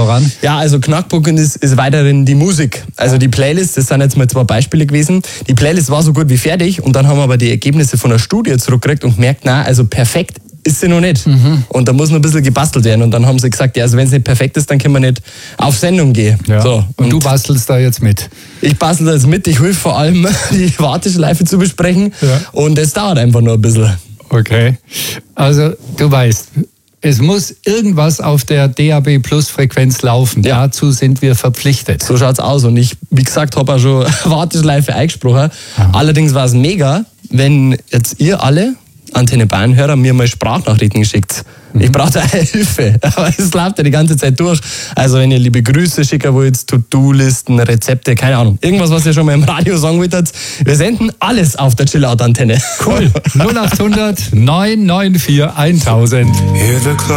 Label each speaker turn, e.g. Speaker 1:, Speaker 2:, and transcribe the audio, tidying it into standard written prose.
Speaker 1: voran?
Speaker 2: Ja, also Knackpunkt ist weiterhin die Musik. Also die Playlist, das sind jetzt mal 2 Beispiele gewesen. Die Playlist war so gut wie fertig und dann haben wir aber die Ergebnisse von der Studie zurückgekriegt und gemerkt, also perfekt ist sie noch nicht. Und da muss noch ein bisschen gebastelt werden. Und dann haben sie gesagt, ja, also wenn es nicht perfekt ist, dann können wir nicht auf Sendung gehen.
Speaker 1: Ja.
Speaker 2: So.
Speaker 1: Und du bastelst da jetzt mit?
Speaker 2: Ich bastel da jetzt mit. Ich helfe vor allem, die Warteschleife zu besprechen.
Speaker 1: Ja.
Speaker 2: Und es dauert einfach nur ein bisschen.
Speaker 1: Okay. Also du weißt, es muss irgendwas auf der DAB-Plus-Frequenz laufen.
Speaker 2: Ja.
Speaker 1: Dazu sind wir verpflichtet.
Speaker 2: So schaut's aus. Und ich, wie gesagt, habe auch schon Warteschleife eingesprochen. Allerdings war es mega, wenn jetzt ihr alle Antenne Bayern-Hörer mir mal Sprachnachrichten geschickt. Ich brauche da Hilfe, aber es läuft ja die ganze Zeit durch. Also wenn ihr liebe Grüße schicken wollt, To-Do-Listen, Rezepte, keine Ahnung. Irgendwas, was ihr schon mal im Radio sagen wollt, wir senden alles auf der Chillout-Antenne.
Speaker 1: Cool. 0800 994 1000.